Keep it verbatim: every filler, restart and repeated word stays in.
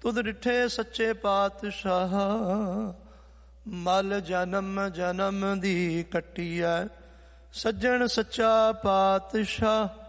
ਤੁਧ ਡਿਠੇ ਸੱਚੇ ਪਾਤਸ਼ਾਹ, ਮਲ ਜਨਮ ਜਨਮ ਦੀ ਕੱਟੀਐ। ਸੱਜਣ ਸੱਚਾ ਪਾਤਸ਼ਾਹ,